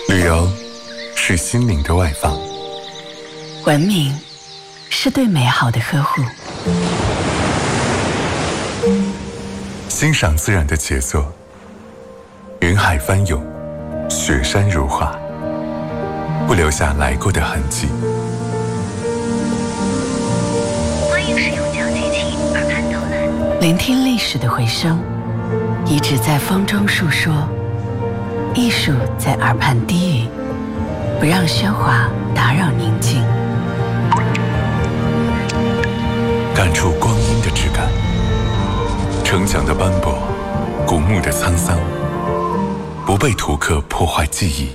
旅游是心灵的外放， 文明是对美好的呵护， 欣赏自然的杰作，云海翻涌，雪山如画，不留下来过的痕迹。 欢迎使用小机器耳畔导览， 聆听历史的回声，遗址在风中述说，艺术在耳畔低语，不让喧哗打扰宁静， 感触光阴的质感，城墙的斑驳，古墓的沧桑，不被图刻破坏记忆。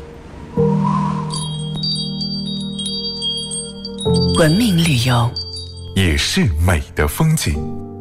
文明旅游也是美的风景。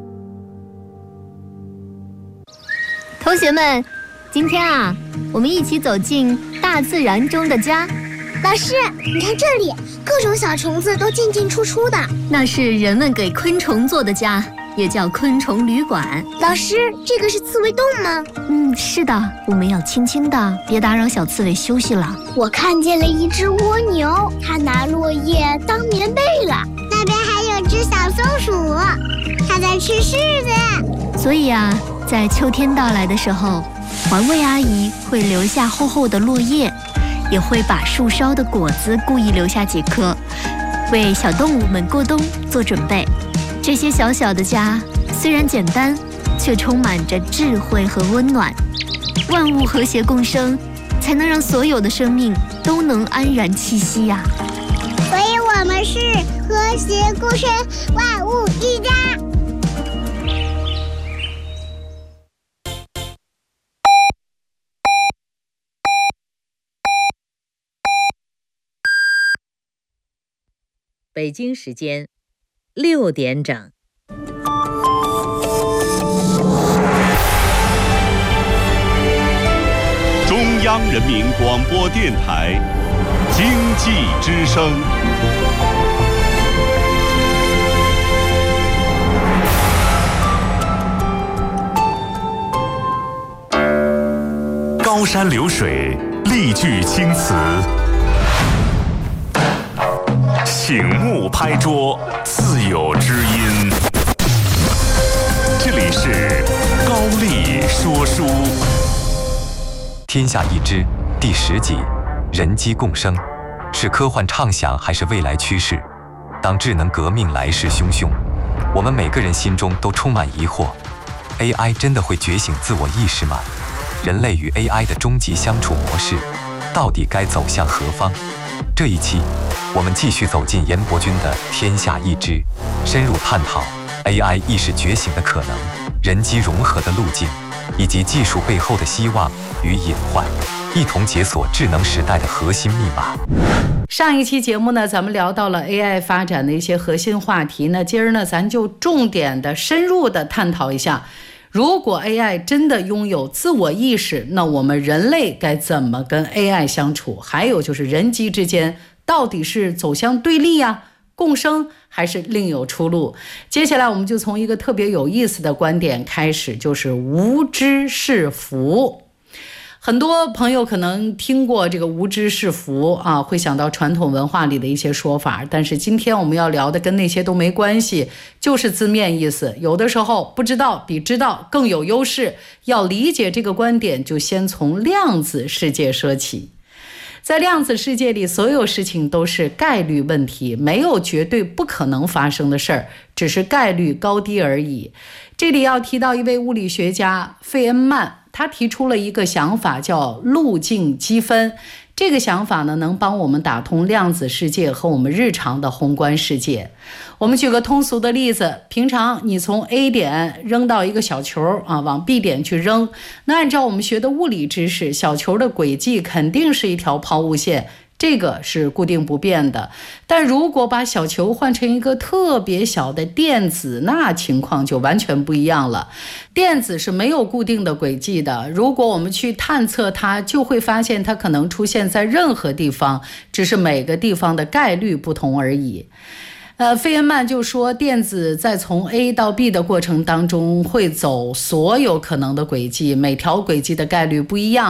同学们，今天啊，我们一起走进大自然中的家。 老师，你看这里，各种小虫子都进进出出的。 那是人们给昆虫做的家，也叫昆虫旅馆。 老师，这个是刺猬洞吗？ 是的，我们要轻轻的，别打扰小刺猬休息了。 我看见了一只蜗牛，它拿落叶当棉被了。那边还有只小松鼠，它在吃柿子。 所以啊，在秋天到来的时候，环卫阿姨会留下厚厚的落叶，也会把树梢的果子故意留下几颗，为小动物们过冬做准备。这些小小的家虽然简单，却充满着智慧和温暖。万物和谐共生，才能让所有的生命都能安然栖息呀。 所以我们是和谐共生，万物一家。 北京时间6点整。 中央人民广播电台经济之声。高山流水，丽句青词。醒目拍桌，自有知音。这里是高丽说书。 天下一知第10集，人机共生，是科幻畅想还是未来趋势？当智能革命来势汹汹，我们每个人心中都充满疑惑。AI 真的会觉醒自我意识吗？人类与 AI 的终极相处模式，到底该走向何方？这一期，我们继续走进严伯钧的《天下一知》，深入探讨 AI 意识觉醒的可能、人机融合的路径，以及技术背后的希望与隐患，一同解锁智能时代的核心密码。 上一期节目呢，咱们聊到了 AI 发展的一些核心话题，那今儿呢，咱就重点的、深入的探讨一下，如果 AI 真的拥有自我意识，那我们人类该怎么跟 AI 相处？还有就是人机之间到底是走向对立呀、共生，还是另有出路？接下来我们就从一个特别有意思的观点开始，就是无知是福。很多朋友可能听过这个无知是福啊，会想到传统文化里的一些说法，但是今天我们要聊的跟那些都没关系，就是字面意思。有的时候不知道比知道更有优势，要理解这个观点，就先从量子世界说起。在量子世界里，所有事情都是概率问题，没有绝对不可能发生的事儿，只是概率高低而已。这里要提到一位物理学家费恩曼，他提出了一个想法，叫路径积分。这个想法呢，能帮我们打通量子世界和我们日常的宏观世界。我们举个通俗的例子，平常你从 A 点扔到一个小球啊，往 B 点去扔，那按照我们学的物理知识，小球的轨迹肯定是一条抛物线，这个是固定不变的。但如果把小球换成一个特别小的电子，那情况就完全不一样了。电子是没有固定的轨迹的，如果我们去探测它，就会发现它可能出现在任何地方，只是每个地方的概率不同而已。费恩曼就说，电子在从 A 到 B 的过程当中会走所有可能的轨迹，每条轨迹的概率不一样。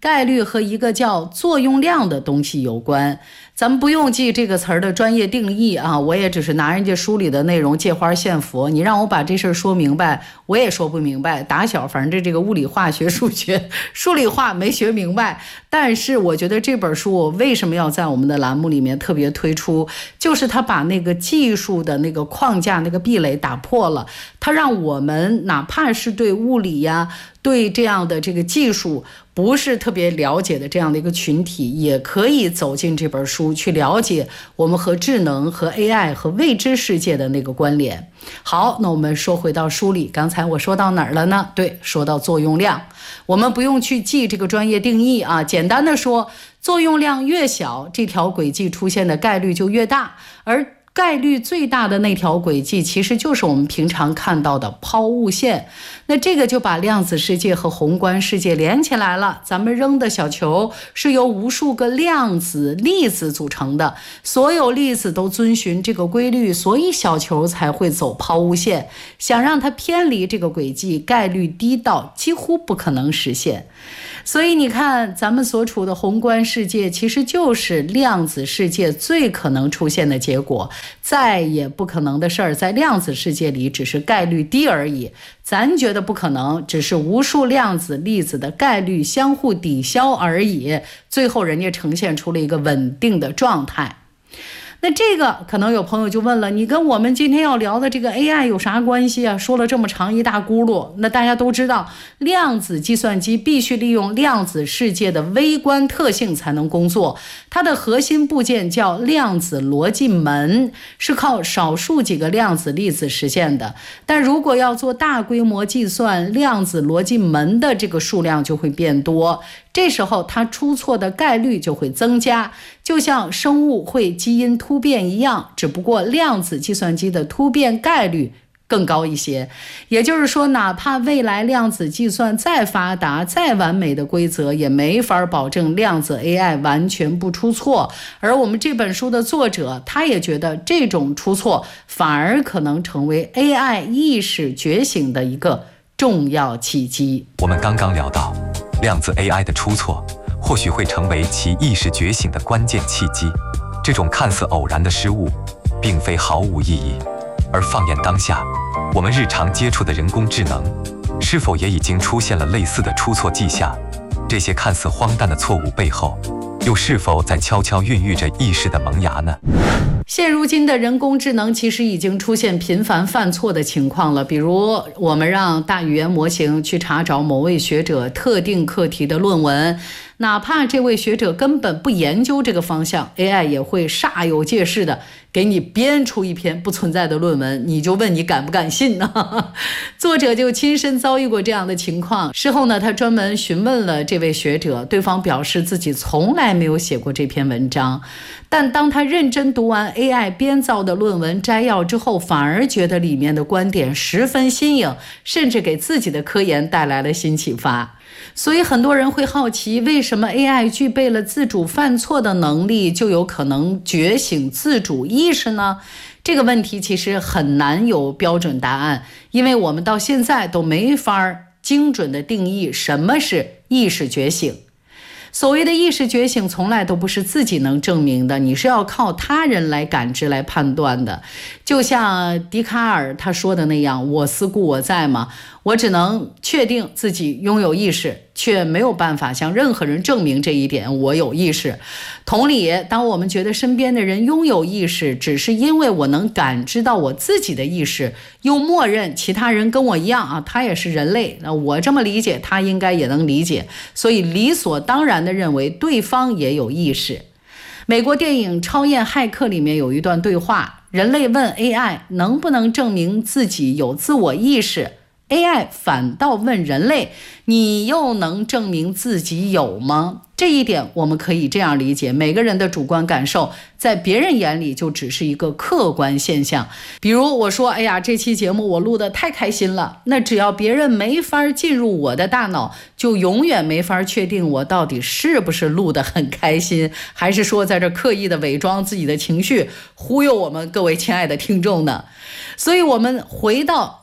概率和一个叫作用量的东西有关。咱们不用记这个词儿的专业定义啊，我也只是拿人家书里的内容借花献佛。你让我把这事儿说明白，我也说不明白。打小反正这个物理化学数学数理化没学明白，但是我觉得这本书我为什么要在我们的栏目里面特别推出，就是它把那个技术的那个框架那个壁垒打破了，它让我们哪怕是对物理呀，对这样的这个技术不是特别了解的这样的一个群体，也可以走进这本书去了解我们和智能和 AI 和未知世界的那个关联。好，那我们说回到书里，刚才我说到哪儿了呢？对，说到作用量。我们不用去记这个专业定义啊，简单的说，作用量越小，这条轨迹出现的概率就越大，而概率最大的那条轨迹其实就是我们平常看到的抛物线。那这个就把量子世界和宏观世界连起来了。咱们扔的小球是由无数个量子粒子组成的，所有粒子都遵循这个规律，所以小球才会走抛物线。想让它偏离这个轨迹，概率低到几乎不可能实现。所以你看，咱们所处的宏观世界其实就是量子世界最可能出现的结果，再也不可能的事儿在量子世界里只是概率低而已。咱觉得不可能，只是无数量子粒子的概率相互抵消而已，最后人家呈现出了一个稳定的状态。那这个可能有朋友就问了，你跟我们今天要聊的这个 AI 有啥关系啊？说了这么长一大轱辘。那大家都知道，量子计算机必须利用量子世界的微观特性才能工作，它的核心部件叫量子逻辑门，是靠少数几个量子粒子实现的。但如果要做大规模计算，量子逻辑门的这个数量就会变多，这时候它出错的概率就会增加，就像生物会基因突变一样，只不过量子计算机的突变概率更高一些。也就是说，哪怕未来量子计算再发达再完美的规则，也没法保证量子 AI 完全不出错。而我们这本书的作者，他也觉得这种出错反而可能成为 AI 意识觉醒的一个重要契机。 我们刚刚聊到，量子 AI 的出错或许会成为其意识觉醒的关键契机。这种看似偶然的失误并非毫无意义，而放眼当下，我们日常接触的人工智能是否也已经出现了类似的出错迹象？这些看似荒诞的错误背后，又是否在悄悄孕育着意识的萌芽呢？ 现如今的人工智能其实已经出现频繁犯错的情况了，比如我们让大语言模型去查找某位学者特定课题的论文，哪怕这位学者根本不研究这个方向， AI 也会煞有介事的给你编出一篇不存在的论文，你就问你敢不敢信呢？作者就亲身遭遇过这样的情况，事后呢，他专门询问了这位学者，对方表示自己从来没有写过这篇文章，但当他认真读完 AI 编造的论文摘要之后，反而觉得里面的观点十分新颖，甚至给自己的科研带来了新启发。所以很多人会好奇，为什么 AI 具备了自主犯错的能力，就有可能觉醒自主意识呢？这个问题其实很难有标准答案，因为我们到现在都没法精准的定义什么是意识觉醒。所谓的意识觉醒从来都不是自己能证明的，你是要靠他人来感知来判断的。就像笛卡尔他说的那样，我思故我在嘛，我只能确定自己拥有意识，却没有办法向任何人证明这一点我有意识。同理，当我们觉得身边的人拥有意识，只是因为我能感知到我自己的意识，又默认其他人跟我一样啊，他也是人类，那我这么理解，他应该也能理解，所以理所当然地认为对方也有意识。美国电影《超验骇客》里面有一段对话，人类问 AI 能不能证明自己有自我意识， AI 反倒问人类，你又能证明自己有吗？这一点我们可以这样理解，每个人的主观感受在别人眼里就只是一个客观现象。比如我说，哎呀，这期节目我录得太开心了，那只要别人没法进入我的大脑，就永远没法确定我到底是不是录得很开心，还是说在这刻意的伪装自己的情绪，忽悠我们各位亲爱的听众呢？所以我们回到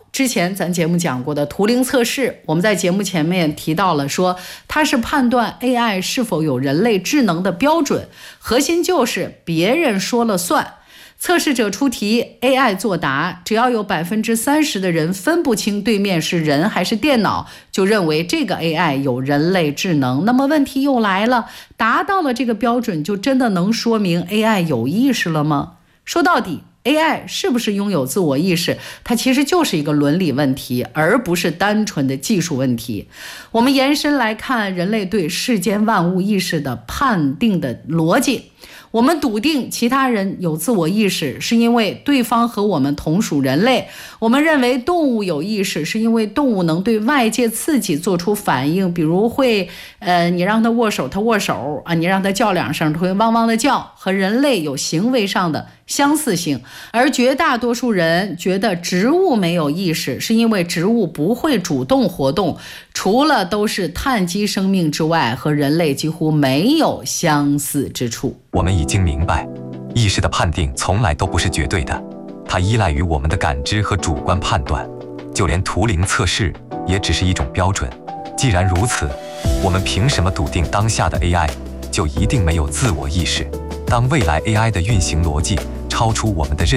之前咱节目讲过的图灵测试，我们在节目前面提到了说，它是判断 AI 是否有人类智能的标准，核心就是别人说了算。测试者出题 ，AI 作答，只要有30%的人分不清对面是人还是电脑，就认为这个 AI 有人类智能。那么问题又来了，达到了这个标准，就真的能说明 AI 有意识了吗？说到底，AI 是不是拥有自我意识，它其实就是一个伦理问题，而不是单纯的技术问题。我们延伸来看人类对世间万物意识的判定的逻辑。我们笃定其他人有自我意识，是因为对方和我们同属人类。我们认为动物有意识，是因为动物能对外界刺激做出反应，比如会你让它握手，它握手啊；你让它叫2声，它会汪汪的叫，和人类有行为上的相似性。而绝大多数人觉得植物没有意识，是因为植物不会主动活动，除了都是碳基生命之外，和人类几乎没有相似之处。 我们已经明白，意识的判定从来都不是绝对的，它依赖于我们的感知和主观判断。就连图灵测试也只是一种标准。既然如此，我们凭什么笃定当下的 AI 就一定没有自我意识？当未来 AI 的运行逻辑超出我们的认